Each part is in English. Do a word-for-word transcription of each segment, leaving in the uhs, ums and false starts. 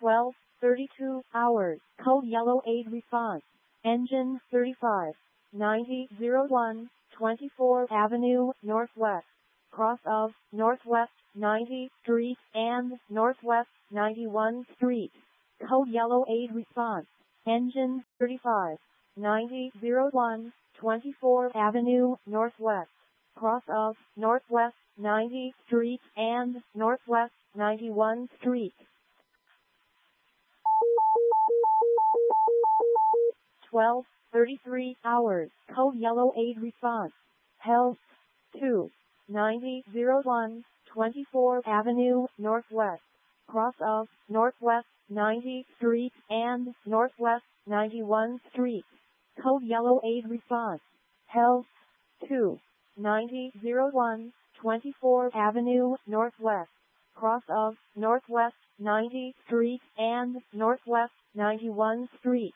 twelve thirty-two hours. Code yellow aid response. Engine thirty-five ninety oh one, twenty-fourth Avenue Northwest. Cross of Northwest ninetieth Street and Northwest ninety-first Street. Code yellow aid response. Engine thirty-five ninety oh one, twenty-fourth Avenue Northwest. Cross of Northwest ninetieth Street and Northwest ninety-first Street. twelve thirty-three hours. Code yellow aid response. Health two ninety oh one, twenty-fourth Avenue Northwest. Cross of Northwest ninetieth Street and Northwest ninety-first Street. Code yellow aid response. Health two ninety oh one, twenty-fourth Avenue Northwest. Cross of Northwest ninetieth Street and Northwest ninety-first Street.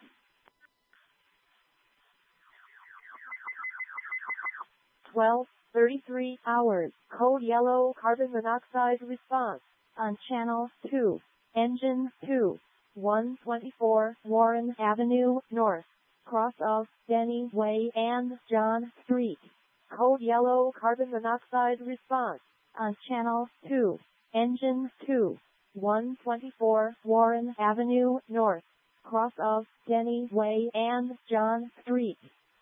twelve thirty-three hours. Code yellow carbon monoxide response. On channel two. Engine two. one twenty-four Warren Avenue North. Cross of Denny Way and John Street. Code yellow carbon monoxide response. On channel two. Engine two. one twenty-four Warren Avenue North. Cross of Denny Way and John Street.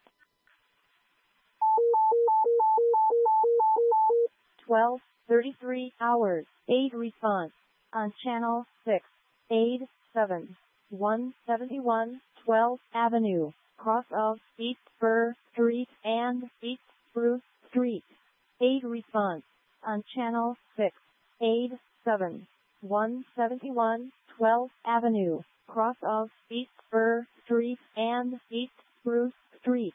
twelve thirty-three hours. Aid response. On channel six. Aid seven. one seventy-one twelfth Avenue. Cross of East Fir Street and East Spruce Street. Aid response. On channel six. Aid seven. one seventy-one twelfth Avenue. Cross of East Fir Street and East Spruce Street.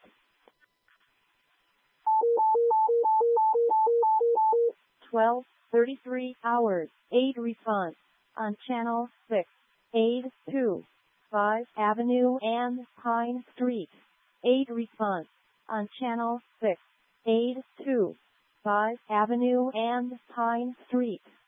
twelve thirty-three hours. Aid response. On channel six. Aid two. five Avenue and Pine Street. Aid response. On channel six. Aid two. five Avenue and Pine Street.